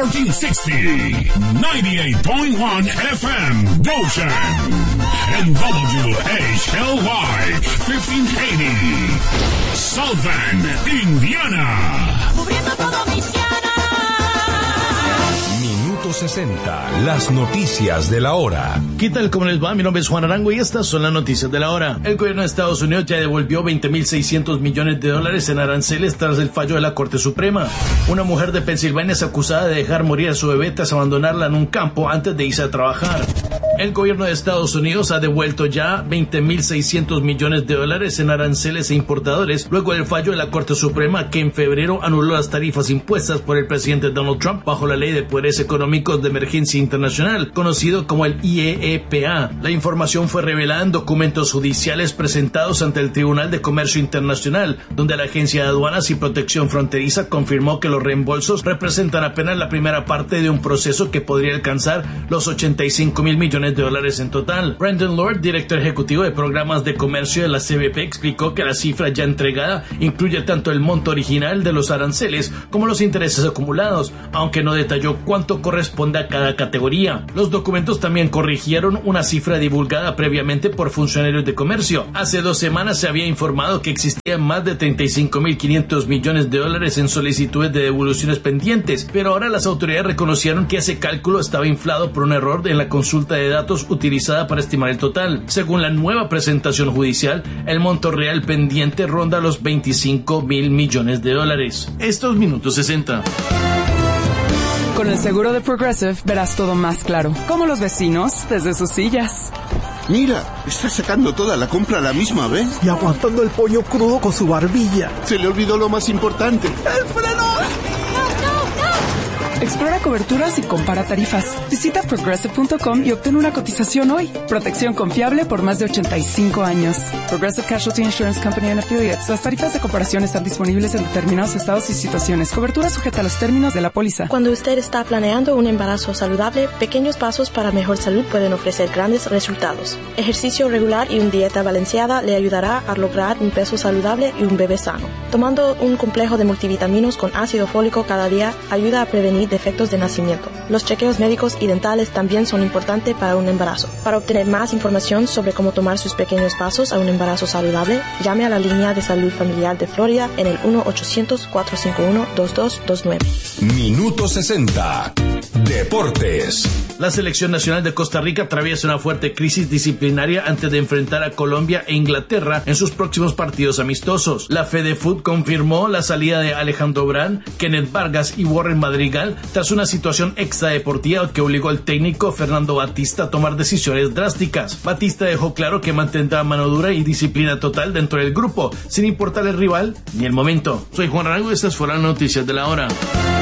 1460, 98.1 FM, Goshen, and WHLY, 1580, South Bend, Indiana. Cubriendo todo Michiana. Minuto 60, las noticias de la hora. ¿Qué tal? ¿Cómo les va? Mi nombre es Juan Arango y estas son las noticias de la hora. El gobierno de Estados Unidos ya devolvió $20.600 millones en aranceles tras el fallo de la Corte Suprema. Una mujer de Pensilvania es acusada de dejar morir a su bebé tras abandonarla en un campo antes de irse a trabajar. El gobierno de Estados Unidos ha devuelto ya $20.600 millones en aranceles a importadores luego del fallo de la Corte Suprema que en febrero anuló las tarifas impuestas por el presidente Donald Trump bajo la Ley de Poderes Económicos de Emergencia Internacional, conocido como el IEEPA. La información fue revelada en documentos judiciales presentados ante el Tribunal de Comercio Internacional, donde la Agencia de Aduanas y Protección Fronteriza confirmó que los reembolsos representan apenas la primera parte de un proceso que podría alcanzar los $85.000 millones en total. Brandon Lord, director ejecutivo de programas de comercio de la CBP, explicó que la cifra ya entregada incluye tanto el monto original de los aranceles como los intereses acumulados, aunque no detalló cuánto corresponde a cada categoría. Los documentos también corrigieron una cifra divulgada previamente por funcionarios de comercio. Hace 2 semanas se había informado que existían más de $35.500 millones en solicitudes de devoluciones pendientes, pero ahora las autoridades reconocieron que ese cálculo estaba inflado por un error en la consulta de datos utilizada para estimar el total. Según la nueva presentación judicial, el monto real pendiente ronda los $25.000 millones. Estos minutos 60. Con el seguro de Progressive verás todo más claro, como los vecinos desde sus sillas. Mira, está sacando toda la compra a la misma vez. Y aguantando el pollo crudo con su barbilla. Se le olvidó lo más importante. ¡El freno! Explora coberturas y compara tarifas. Visita Progressive.com y obtén una cotización hoy. Protección confiable por más de 85 años. Progressive Casualty Insurance Company and Affiliates. Las tarifas de comparación están disponibles en determinados estados y situaciones. Cobertura sujeta a los términos de la póliza. Cuando usted está planeando un embarazo saludable, pequeños pasos para mejor salud pueden ofrecer grandes resultados. Ejercicio regular y una dieta balanceada le ayudará a lograr un peso saludable y un bebé sano. Tomando un complejo de multivitaminos con ácido fólico cada día ayuda a prevenir defectos de nacimiento. Los chequeos médicos y dentales también son importantes para un embarazo. Para obtener más información sobre cómo tomar sus pequeños pasos a un embarazo saludable, llame a la línea de salud familiar de Florida en el 1-800-451-2229. Minuto 60. Deportes. La selección nacional de Costa Rica atraviesa una fuerte crisis disciplinaria antes de enfrentar a Colombia e Inglaterra en sus próximos partidos amistosos. La FedeFoot confirmó la salida de Alejandro Brand, Kenneth Vargas y Warren Madrigal tras una situación extradeportiva que obligó al técnico Fernando Batista a tomar decisiones drásticas. Batista dejó claro que mantendrá mano dura y disciplina total dentro del grupo, sin importar el rival ni el momento. Soy Juan Arango y estas fueron las noticias de la hora.